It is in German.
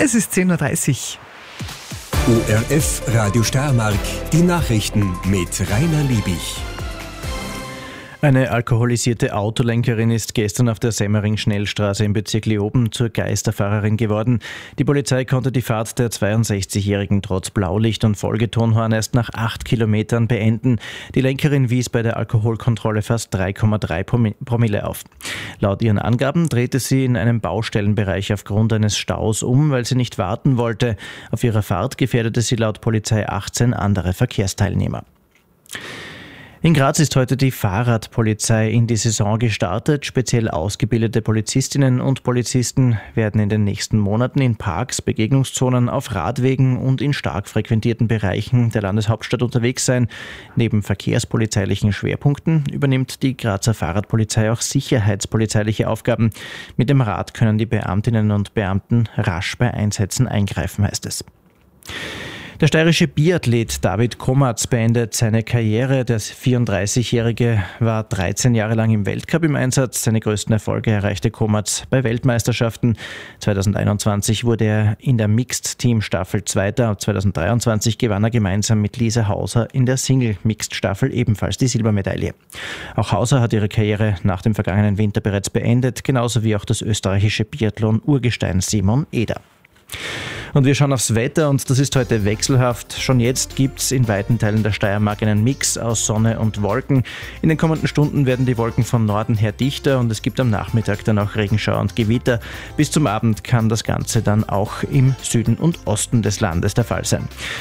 Es ist 10.30 Uhr. ORF Radio Steiermark, die Nachrichten mit Rainer Liebig. Eine alkoholisierte Autolenkerin ist gestern auf der Semmering-Schnellstraße im Bezirk Leoben zur Geisterfahrerin geworden. Die Polizei konnte die Fahrt der 62-Jährigen trotz Blaulicht und Folgetonhorn erst nach 8 Kilometern beenden. Die Lenkerin wies bei der Alkoholkontrolle fast 3,3 Promille auf. Laut ihren Angaben drehte sie in einem Baustellenbereich aufgrund eines Staus um, weil sie nicht warten wollte. Auf ihrer Fahrt gefährdete sie laut Polizei 18 andere Verkehrsteilnehmer. In Graz ist heute die Fahrradpolizei in die Saison gestartet. Speziell ausgebildete Polizistinnen und Polizisten werden in den nächsten Monaten in Parks, Begegnungszonen, auf Radwegen und in stark frequentierten Bereichen der Landeshauptstadt unterwegs sein. Neben verkehrspolizeilichen Schwerpunkten übernimmt die Grazer Fahrradpolizei auch sicherheitspolizeiliche Aufgaben. Mit dem Rad können die Beamtinnen und Beamten rasch bei Einsätzen eingreifen, heißt es. Der steirische Biathlet David Komatz beendet seine Karriere. Der 34-Jährige war 13 Jahre lang im Weltcup im Einsatz. Seine größten Erfolge erreichte Komatz bei Weltmeisterschaften. 2021 wurde er in der Mixed-Team-Staffel Zweiter. 2023 gewann er gemeinsam mit Lisa Hauser in der Single-Mixed-Staffel ebenfalls die Silbermedaille. Auch Hauser hat ihre Karriere nach dem vergangenen Winter bereits beendet, genauso wie auch das österreichische Biathlon-Urgestein Simon Eder. Und wir schauen aufs Wetter und das ist heute wechselhaft. Schon jetzt gibt es in weiten Teilen der Steiermark einen Mix aus Sonne und Wolken. In den kommenden Stunden werden die Wolken von Norden her dichter und es gibt am Nachmittag dann auch Regenschauer und Gewitter. Bis zum Abend kann das Ganze dann auch im Süden und Osten des Landes der Fall sein.